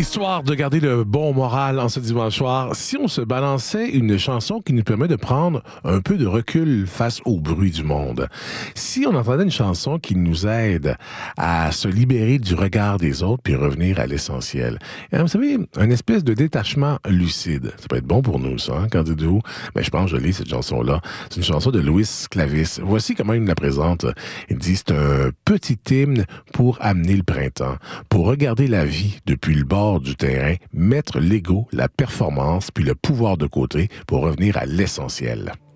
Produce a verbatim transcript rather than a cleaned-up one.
Histoire de garder le bon moral en ce dimanche soir, si on se balançait une chanson qui nous permet de prendre un peu de recul face au bruit du monde, si on entendait une chanson qui nous aide à se libérer du regard des autres puis revenir à l'essentiel, et, vous savez, un espèce de détachement lucide, ça peut être bon pour nous, ça, hein, quand dites-vous? Ben, je pense que je lis cette chanson-là. C'est une chanson de Louis Clavis. Voici comment il me la présente. Il dit, c'est un petit hymne pour amener le printemps, pour regarder la vie depuis le bord du terrain, mettre l'ego, la performance, puis le pouvoir de côté pour revenir à l'essentiel.